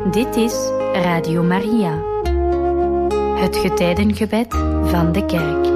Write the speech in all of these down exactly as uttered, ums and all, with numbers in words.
Dit is Radio Maria, het getijdengebed van de kerk.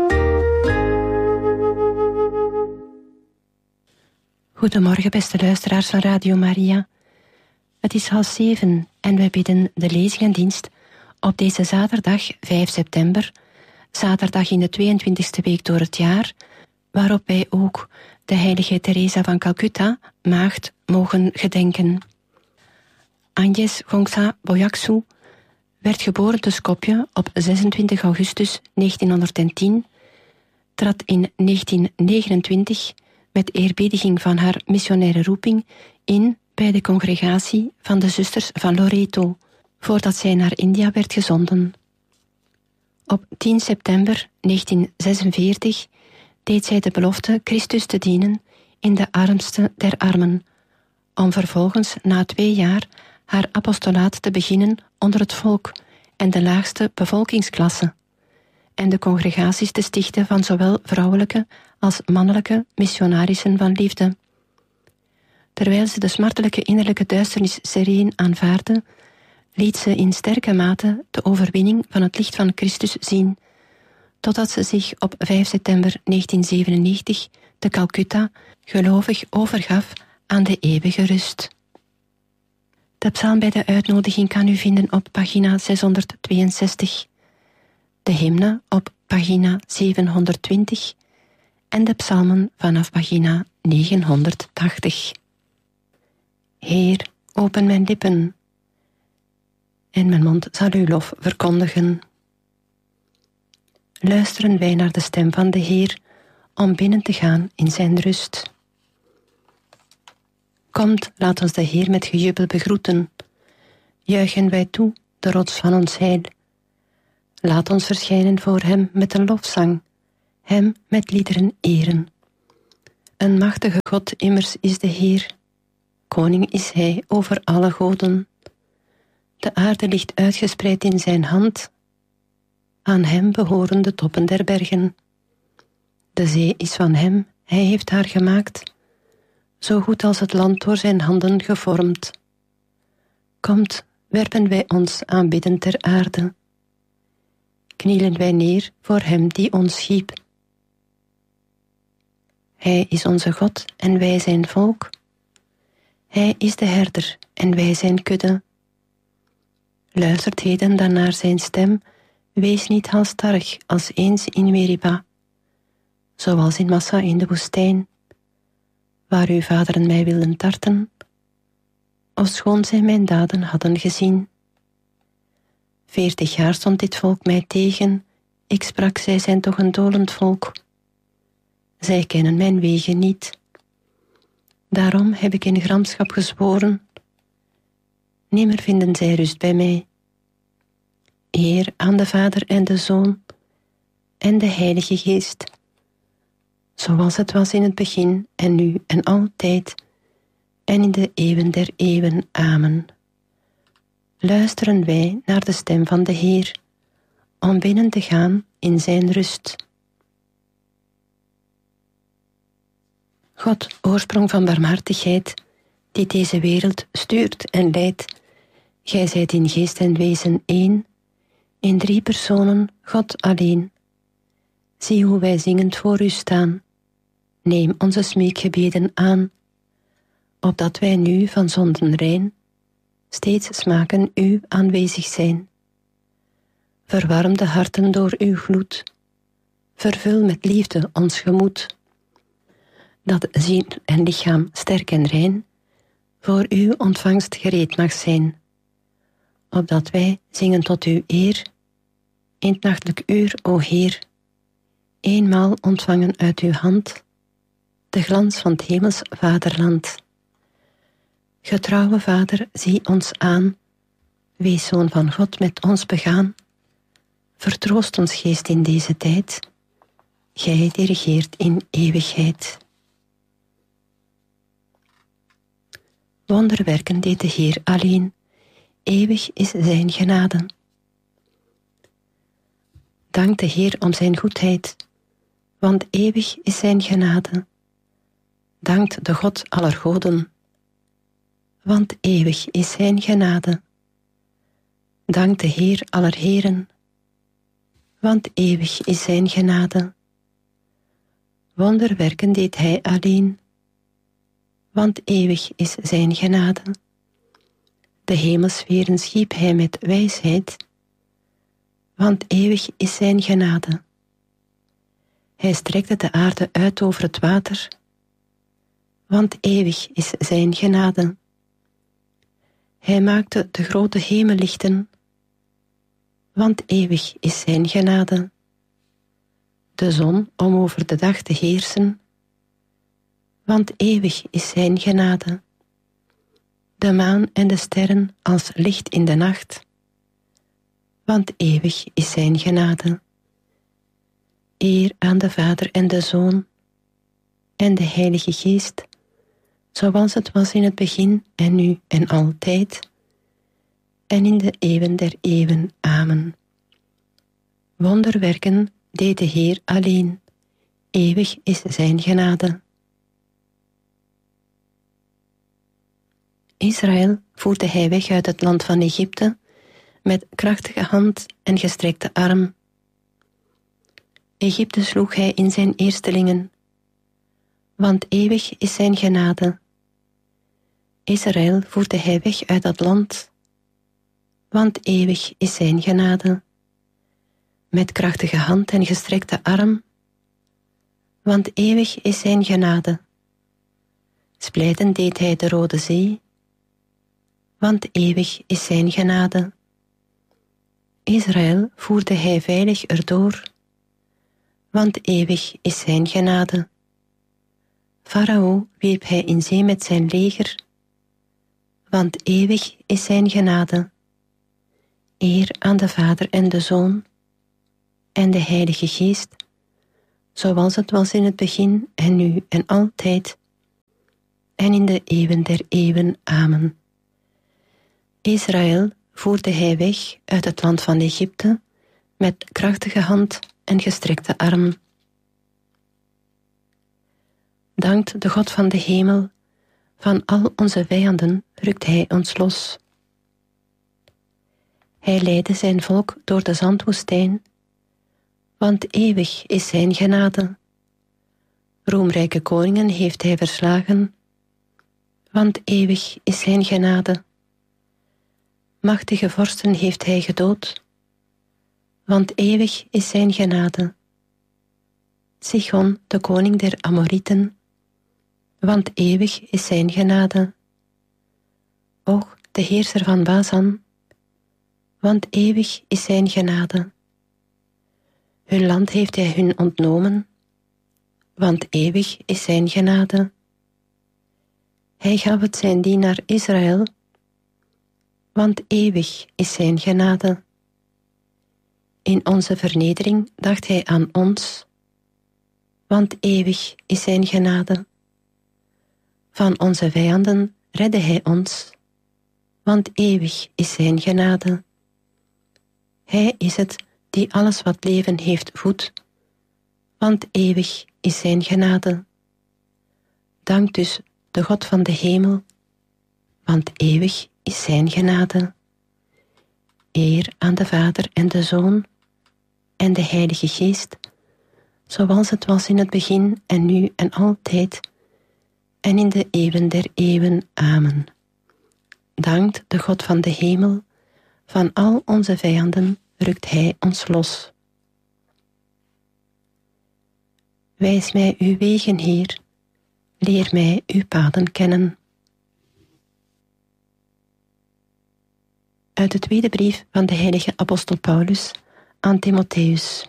Goedemorgen, beste luisteraars van Radio Maria. Het is half zeven en wij bidden de lezingendienst op deze zaterdag vijf september, zaterdag in de tweeëntwintigste week door het jaar, waarop wij ook de heilige Teresa van Calcutta, maagd, mogen gedenken. Agnes Gongsa Boyakshu werd geboren te Skopje op zesentwintig augustus negentienhonderdtien, trad in negentien negenentwintig met eerbiediging van haar missionaire roeping in bij de congregatie van de zusters van Loreto, voordat zij naar India werd gezonden. Op tien september negentienzesenveertig deed zij de belofte Christus te dienen in de armste der armen, om vervolgens na twee jaar haar apostolaat te beginnen onder het volk en de laagste bevolkingsklasse, en de congregaties te stichten van zowel vrouwelijke als mannelijke missionarissen van liefde. Terwijl ze de smartelijke innerlijke duisternis sereen aanvaarde, liet ze in sterke mate de overwinning van het licht van Christus zien, totdat ze zich op vijf september negentienzevenennegentig te Calcutta gelovig overgaf aan de eeuwige rust. De psalm bij de uitnodiging kan u vinden op pagina zeshonderdtweeënzestig, de hymne op pagina zevenhonderdtwintig en de psalmen vanaf pagina negenhonderdtachtig. Heer, open mijn lippen, en mijn mond zal uw lof verkondigen. Luisteren wij naar de stem van de Heer, om binnen te gaan in zijn rust. Komt, laat ons de Heer met gejubel begroeten. Juichen wij toe, de rots van ons heil. Laat ons verschijnen voor hem met een lofzang, hem met liederen eren. Een machtige God immers is de Heer, koning is hij over alle goden. De aarde ligt uitgespreid in zijn hand, aan hem behoren de toppen der bergen. De zee is van hem, hij heeft haar gemaakt, zo goed als het land door zijn handen gevormd. Komt, werpen wij ons aanbidden ter aarde. Knielen wij neer voor hem die ons schiep. Hij is onze God en wij zijn volk. Hij is de herder en wij zijn kudde. Luistert heden dan naar zijn stem, wees niet halstarrig als eens in Meriba, zoals in Massa in de woestijn, waar uw vaderen mij wilden tarten, ofschoon zij mijn daden hadden gezien. Veertig jaar stond dit volk mij tegen, ik sprak, zij zijn toch een dolend volk. Zij kennen mijn wegen niet. Daarom heb ik in gramschap gezworen, nimmer vinden zij rust bij mij. Eer aan de Vader en de Zoon en de Heilige Geest, zoals het was in het begin en nu en altijd en in de eeuwen der eeuwen. Amen. Luisteren wij naar de stem van de Heer, om binnen te gaan in zijn rust. God, oorsprong van barmhartigheid, die deze wereld stuurt en leidt, gij zijt in geest en wezen één, in drie personen, God alleen. Zie hoe wij zingend voor u staan. Neem onze smeekgebeden aan, opdat wij nu van zonden rein steeds smaken uw aanwezig zijn. Verwarm de harten door uw gloed, vervul met liefde ons gemoed, dat ziel en lichaam sterk en rein voor uw ontvangst gereed mag zijn, opdat wij zingen tot uw eer, in het nachtelijk uur, o Heer, eenmaal ontvangen uit uw hand de glans van het hemels vaderland. Getrouwe Vader, zie ons aan, wees Zoon van God met ons begaan, vertroost ons geest in deze tijd, gij die regeert in eeuwigheid. Wonderwerken deed de Heer alleen, eeuwig is zijn genade. Dank de Heer om zijn goedheid, want eeuwig is zijn genade. Dankt de God aller goden, want eeuwig is zijn genade. Dank de Heer aller heren, want eeuwig is zijn genade. Wonderwerken deed hij alleen, want eeuwig is zijn genade. De hemelsferen schiep hij met wijsheid, want eeuwig is zijn genade. Hij strekte de aarde uit over het water, want eeuwig is zijn genade. Hij maakte de grote hemellichten, want eeuwig is zijn genade. De zon om over de dag te heersen, want eeuwig is zijn genade. De maan en de sterren als licht in de nacht, want eeuwig is zijn genade. Eer aan de Vader en de Zoon en de Heilige Geest, zoals het was in het begin en nu en altijd, en in de eeuwen der eeuwen. Amen. Wonderwerken deed de Heer alleen, eeuwig is zijn genade. Israël voerde hij weg uit het land van Egypte, met krachtige hand en gestrekte arm. Egypte sloeg hij in zijn eerstelingen, want eeuwig is zijn genade. Israël voerde hij weg uit dat land, want eeuwig is zijn genade. Met krachtige hand en gestrekte arm, want eeuwig is zijn genade. Splijten deed hij de Rode Zee, want eeuwig is zijn genade. Israël voerde hij veilig erdoor, want eeuwig is zijn genade. Farao wierp hij in zee met zijn leger, want eeuwig is zijn genade. Eer aan de Vader en de Zoon en de Heilige Geest, zoals het was in het begin en nu en altijd, en in de eeuwen der eeuwen. Amen. Israël voerde hij weg uit het land van Egypte, met krachtige hand en gestrekte arm. Dankt de God van de hemel, van al onze vijanden rukt hij ons los. Hij leidde zijn volk door de zandwoestijn, want eeuwig is zijn genade. Roemrijke koningen heeft hij verslagen, want eeuwig is zijn genade. Machtige vorsten heeft hij gedood, want eeuwig is zijn genade. Sichon, de koning der Amorieten, want eeuwig is zijn genade. Och, de heerser van Bazan, want eeuwig is zijn genade. Hun land heeft hij hun ontnomen, want eeuwig is zijn genade. Hij gaf het zijn dienaar Israël, want eeuwig is zijn genade. In onze vernedering dacht hij aan ons, want eeuwig is zijn genade. Van onze vijanden redde hij ons, want eeuwig is zijn genade. Hij is het die alles wat leven heeft voedt, want eeuwig is zijn genade. Dank dus de God van de hemel, want eeuwig is zijn genade. Eer aan de Vader en de Zoon en de Heilige Geest, zoals het was in het begin en nu en altijd, en in de eeuwen der eeuwen. Amen. Dankt de God van de hemel, van al onze vijanden rukt hij ons los. Wijs mij uw wegen, Heer, leer mij uw paden kennen. Uit de tweede brief van de heilige apostel Paulus aan Timotheus.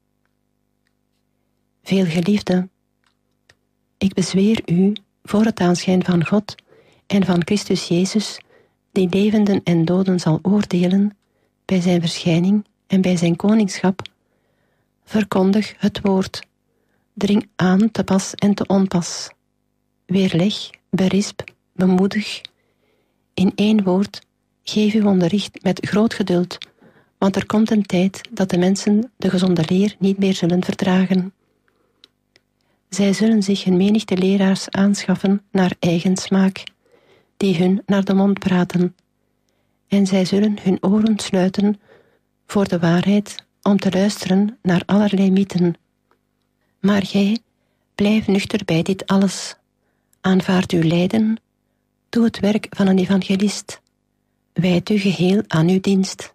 Veelgeliefde, ik bezweer u voor het aanschijn van God en van Christus Jezus, die levenden en doden zal oordelen bij zijn verschijning en bij zijn koningschap, verkondig het woord, dring aan te pas en te onpas, weerleg, berisp, bemoedig. In één woord, geef uw onderricht met groot geduld, want er komt een tijd dat de mensen de gezonde leer niet meer zullen verdragen. Zij zullen zich een menigte leraars aanschaffen naar eigen smaak, die hun naar de mond praten, en zij zullen hun oren sluiten voor de waarheid om te luisteren naar allerlei mythen. Maar gij, blijf nuchter bij dit alles. Aanvaard uw lijden, doe het werk van een evangelist. Wijd u geheel aan uw dienst.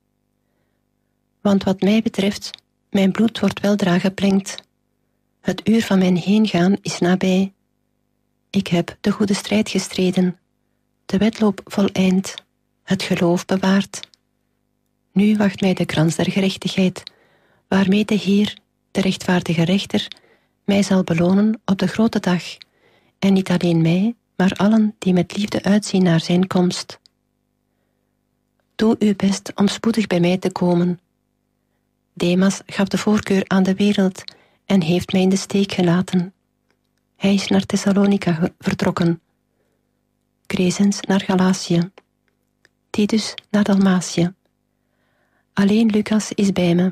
Want wat mij betreft, mijn bloed wordt weldra geplengd. Het uur van mijn heengaan is nabij. Ik heb de goede strijd gestreden, de wedloop voleind, het geloof bewaard. Nu wacht mij de krans der gerechtigheid, waarmee de Heer, de rechtvaardige rechter, mij zal belonen op de grote dag, en niet alleen mij, maar allen die met liefde uitzien naar zijn komst. Doe uw best om spoedig bij mij te komen. Demas gaf de voorkeur aan de wereld en heeft mij in de steek gelaten. Hij is naar Thessalonica vertrokken. Crescens naar Galatië. Titus naar Dalmatië. Alleen Lucas is bij me.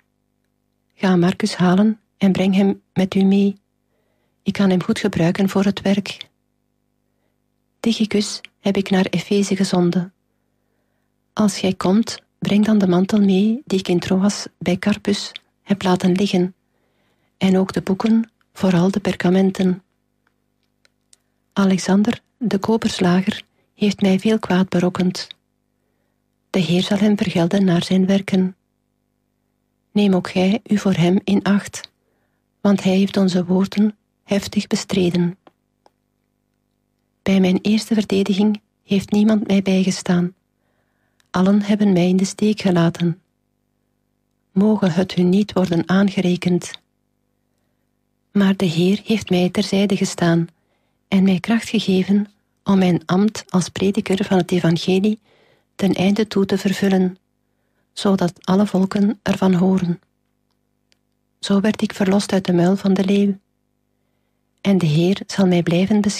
Ga Marcus halen en breng hem met u mee. Ik kan hem goed gebruiken voor het werk. Tychicus heb ik naar Efeze gezonden. Als gij komt, breng dan de mantel mee die ik in Troas bij Carpus heb laten liggen, en ook de boeken, vooral de perkamenten. Alexander, de koperslager, heeft mij veel kwaad berokkend. De Heer zal hem vergelden naar zijn werken. Neem ook gij u voor hem in acht, want hij heeft onze woorden heftig bestreden. Bij mijn eerste verdediging heeft niemand mij bijgestaan. Allen hebben mij in de steek gelaten. Moge het hun niet worden aangerekend. Maar de Heer heeft mij terzijde gestaan en mij kracht gegeven om mijn ambt als prediker van het evangelie ten einde toe te vervullen, zodat alle volken ervan horen. Zo werd ik verlost uit de muil van de leeuw. En de Heer zal mij blijven beschermen